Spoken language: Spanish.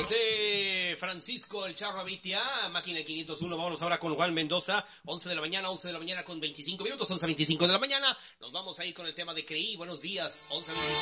de Francisco el Charro Abitia, máquina 501. Vámonos ahora con Juan Mendoza, 11 de la mañana con 25 minutos, 11:25 de la mañana. Nos vamos a ir con el tema de Creí. Buenos días, 11:25.